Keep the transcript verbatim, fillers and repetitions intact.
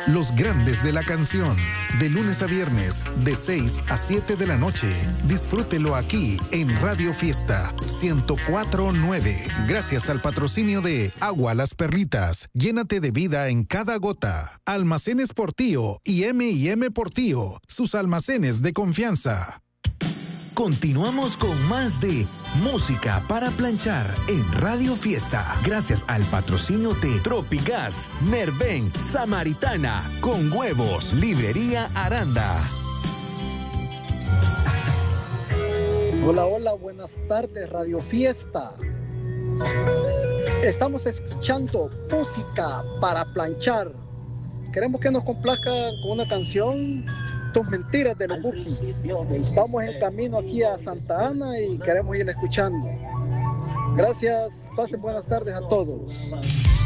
Los grandes de la canción. De lunes a viernes, de seis a siete de la noche. Disfrútelo aquí en Radio Fiesta ciento cuatro punto nueve. Gracias al patrocinio de Agua Las Perlitas. Llénate de vida en cada gota. Almacenes Portillo y eme y eme Portillo. Sus almacenes de confianza. Continuamos con más de Música para Planchar en Radio Fiesta. Gracias al patrocinio de Tropigas, Nerven, Samaritana, Con Huevos, Librería Aranda. Hola, hola, buenas tardes, Radio Fiesta. Estamos escuchando Música para Planchar. Queremos que nos complazca con una canción, Tus Mentiras de los Bukis. Vamos en camino aquí a Santa Ana y queremos ir escuchando. Gracias, pasen buenas tardes a todos.